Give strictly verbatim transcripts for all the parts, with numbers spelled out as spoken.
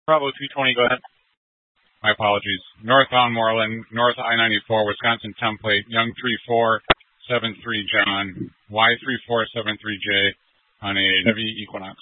Bravo two twenty, go ahead. My apologies. Northbound Moreland, North I ninety-four, Wisconsin template, Young three four seven three John, Y three four seven three J on a Chevy Equinox.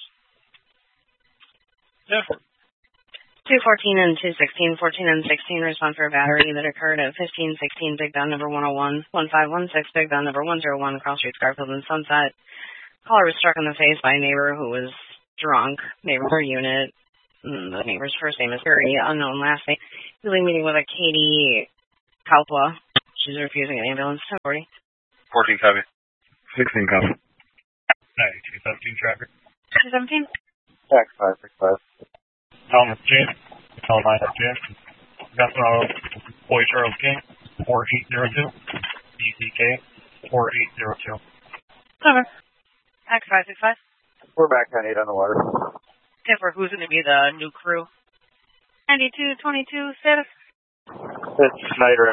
Yeah. two fourteen and two sixteen, fourteen and sixteen respond for a battery that occurred at fifteen sixteen Big Bend number one oh one, one five one six Big Bend number one oh one, Cross Street, Garfield and Sunset. Caller was struck in the face by a neighbor who was drunk. Neighbor unit. The neighbor's first name is Gary, unknown last name. Really meeting with a Katie Kalpa. She's refusing an ambulance. ten forty. fourteen copy. sixteen copy. ninety-two seventeen traffic. two seventeen? Tax five six five. Thomas James. Tell nine up James. That's uh, Boy Charles King. four eight zero two. B C K. four eight zero two. Cover. Tax five six five. We're back on eight on the water. For who's going to be the new crew? ninety-two twenty-two status? It's Snyder.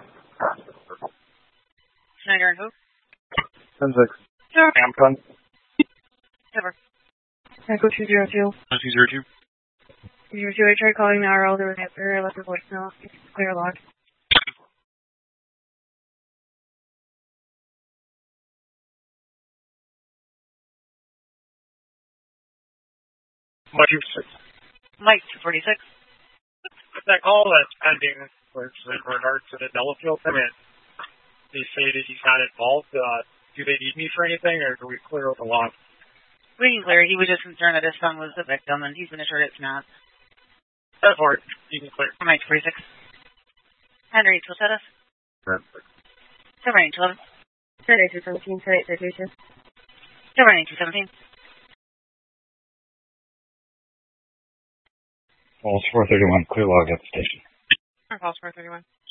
Snyder and who? ten six. Sure. Amcon. Cover. Echo two zero two. two zero two. two zero two, I tried calling the R L. There was an answer. I left a voicemail. It's clear log. Mike two forty-six. Mike two forty-six. That call that's pending with regard to the Delafield thing, they say that he's not involved. Uh, do they need me for anything, or do we clear the log? We can clear. He was just concerned that his son was the victim, and he's been assured it's not. That's hard. You can clear. Mike two forty-six. Henry, two status? seven eight two eleven. seven eight two seventeen, seven eight two two. seven eight two seventeen. Falls four thirty-one, clear log at the station. Falls four thirty-one.